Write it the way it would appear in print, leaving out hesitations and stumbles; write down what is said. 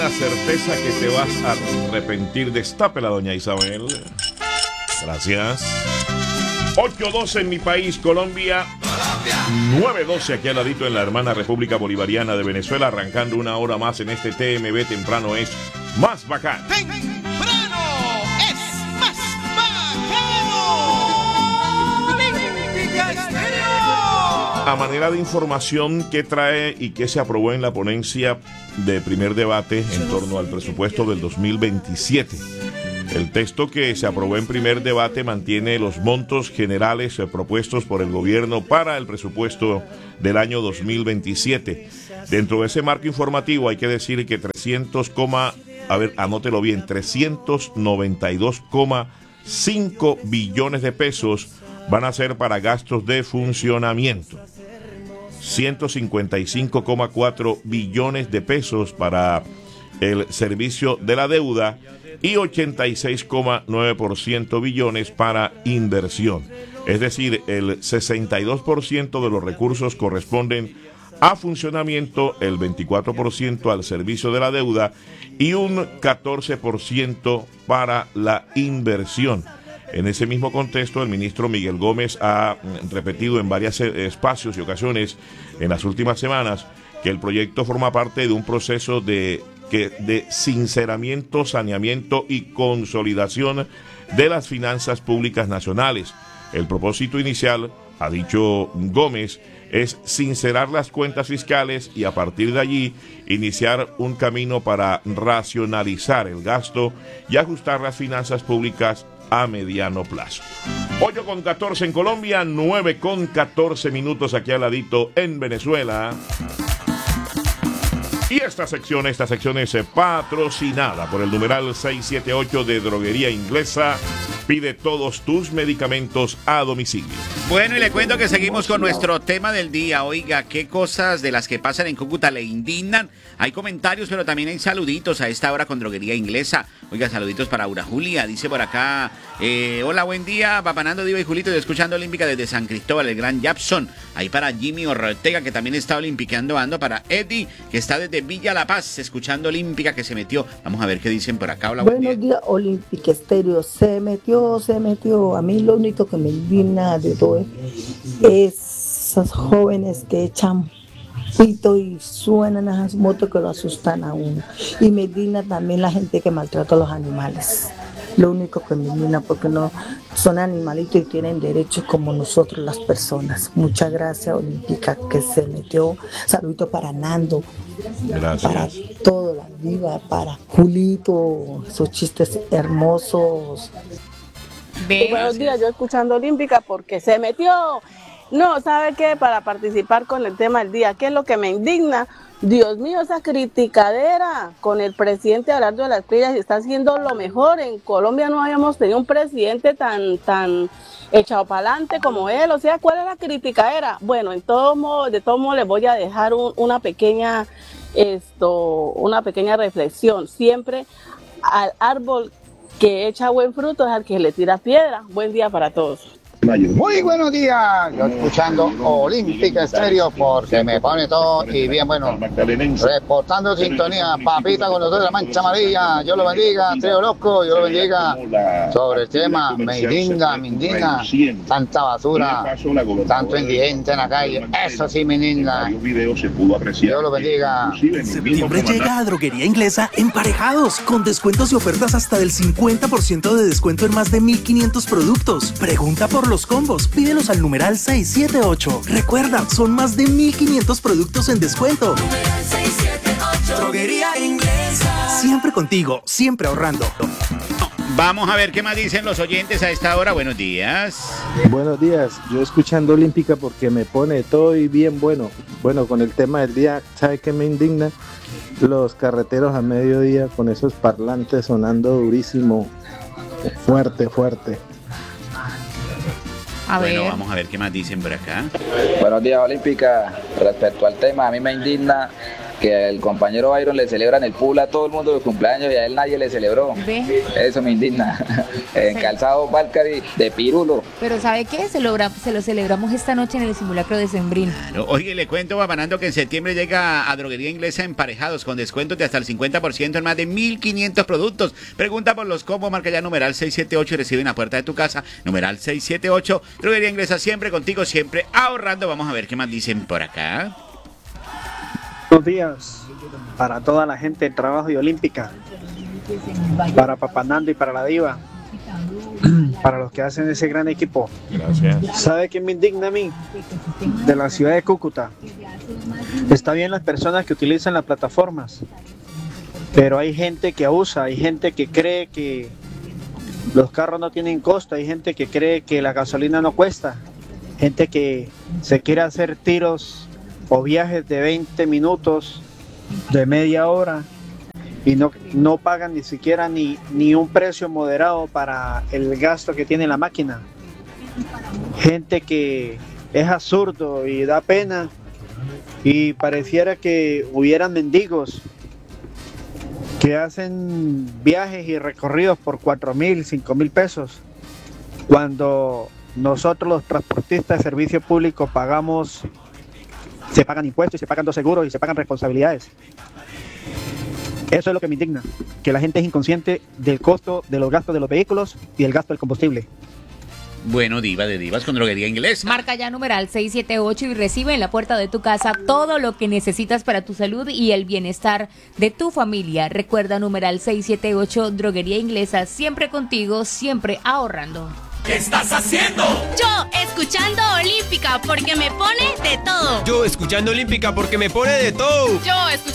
La certeza que te vas a arrepentir. Destápela, doña Isabel. Gracias. 8:12 en mi país, Colombia. 9:12 aquí al ladito en la hermana República Bolivariana de Venezuela, arrancando una hora más en este TMB. Temprano es más bacán. Temprano es más bacano. Olímpica Estéreo. A manera de información que trae y que se aprobó en la ponencia de primer debate en torno al presupuesto del 2027. El texto que se aprobó en primer debate mantiene los montos generales propuestos por el gobierno para el presupuesto del año 2027. Dentro de ese marco informativo hay que decir que 392,5 billones de pesos van a ser para gastos de funcionamiento. 155,4 billones de pesos para el servicio de la deuda y 86,9% billones para inversión. Es decir, el 62% de los recursos corresponden a funcionamiento, el 24% al servicio de la deuda y un 14% para la inversión. En ese mismo contexto, el ministro Miguel Gómez ha repetido en varios espacios y ocasiones en las últimas semanas que el proyecto forma parte de un proceso de sinceramiento, saneamiento y consolidación de las finanzas públicas nacionales. El propósito inicial, ha dicho Gómez, es sincerar las cuentas fiscales y a partir de allí iniciar un camino para racionalizar el gasto y ajustar las finanzas públicas a mediano plazo. 8:14 en Colombia, 9:14 aquí al ladito en Venezuela. Y esta sección es patrocinada por el numeral 678 de Droguería Inglesa. Pide todos tus medicamentos a domicilio. Bueno, y le cuento que seguimos con nuestro tema del día. Oiga, ¿qué cosas de las que pasan en Cúcuta le indignan? Hay comentarios, pero también hay saluditos a esta hora con Droguería Inglesa. Oiga, saluditos para Aura Julia, dice por acá. Hola, buen día, Papanando, Diva y Julito, y escuchando Olímpica desde San Cristóbal, el Gran Japson. Ahí para Jimmy Ortega, que también está olimpiqueando ando. Para Eddie, que está desde Villa La Paz, escuchando Olímpica, que se metió. Vamos a ver qué dicen por acá. Hola, buenos días, Olímpica Estéreo. Se metió. A mí lo único que me indigna de todo es esos jóvenes que echan pito y suenan a esas motos que lo asustan a uno. Y me indigna también la gente que maltrata a los animales. Lo único que me indigna, porque no son animalitos y tienen derechos como nosotros las personas. Muchas gracias, Olímpica, que se metió. Saludito para Nando. Gracias. Para todo, la Diva, para Julito, esos chistes hermosos. Buenos días, yo escuchando Olímpica porque se metió. No, ¿sabe qué? Para participar con el tema del día, ¿qué es lo que me indigna? Dios mío, esa criticadera con el presidente hablando de las playas, está haciendo lo mejor. En Colombia no habíamos tenido un presidente tan echado para adelante como él. O sea, ¿cuál es la criticadera? Bueno, de todos modos les voy a dejar una pequeña reflexión. Siempre al árbol que echa buen fruto es al que le tira piedra. Buen día para todos. Muy buenos días, yo escuchando Olímpica Estéreo porque me pone todo y bien bueno, reportando sintonía, papita con los dos de la mancha amarilla, yo lo bendiga, Trio Loco, yo lo bendiga, sobre el tema, me indigna, tanta basura, tanto indigente en la calle, eso sí me indigna, yo lo bendiga. En septiembre llega a Droguería Inglesa Emparejados, con descuentos y ofertas hasta del 50% de descuento en más de 1,500 productos. Pregunta por los combos, pídelos al numeral 678. Recuerda, son más de 1,500 productos en descuento. Numeral 678. Droguería Inglesa. Siempre contigo, siempre ahorrando. Vamos a ver qué más dicen los oyentes a esta hora. Buenos días. Buenos días, yo escuchando Olímpica porque me pone todo y bien bueno. Bueno, con el tema del día, ¿sabe qué me indigna? Los carreteros a mediodía con esos parlantes sonando durísimo, fuerte. Bueno, vamos a ver qué más dicen por acá. Buenos días, Olímpica. Respecto al tema, a mí me indigna que al compañero Byron le celebran el pool a todo el mundo de cumpleaños y a él nadie le celebró. ¿Ve? Eso me indigna. En Calzado Valcari de Pirulo. Pero ¿sabe qué? Se lo celebramos esta noche en el simulacro de Sembrino. Claro. Oye, le cuento, Babanando, que en septiembre llega a Droguería Inglesa Emparejados con descuentos de hasta el 50% en más de 1.500 productos. Pregunta por los combos, marca ya numeral 678 y recibe en la puerta de tu casa. Numeral 678. Droguería Inglesa, siempre contigo, siempre ahorrando. Vamos a ver qué más dicen por acá. Buenos días para toda la gente de Trabajo y Olímpica, para Papanando y para la Diva, para los que hacen ese gran equipo. Gracias. ¿Sabe qué me indigna a mí? De la ciudad de Cúcuta. Está bien las personas que utilizan las plataformas, pero hay gente que abusa, hay gente que cree que los carros no tienen costo, hay gente que cree que la gasolina no cuesta, gente que se quiere hacer tiros o viajes de 20 minutos, de media hora, y no pagan ni siquiera ni un precio moderado para el gasto que tiene la máquina. Gente que es absurdo y da pena, y pareciera que hubieran mendigos que hacen viajes y recorridos por 4.000, 5.000 pesos, cuando nosotros los transportistas de servicio público se pagan impuestos, y se pagan dos seguros y se pagan responsabilidades. Eso es lo que me indigna, que la gente es inconsciente del costo de los gastos de los vehículos y el gasto del combustible. Bueno, Diva de Divas con Droguería Inglesa. Marca ya numeral 678 y recibe en la puerta de tu casa todo lo que necesitas para tu salud y el bienestar de tu familia. Recuerda, numeral 678, Droguería Inglesa, siempre contigo, siempre ahorrando. ¿Qué estás haciendo? Yo, escuchando Olímpica, porque me pone de todo. Yo, escuchando Olímpica, porque me pone de todo. Yo, escuchando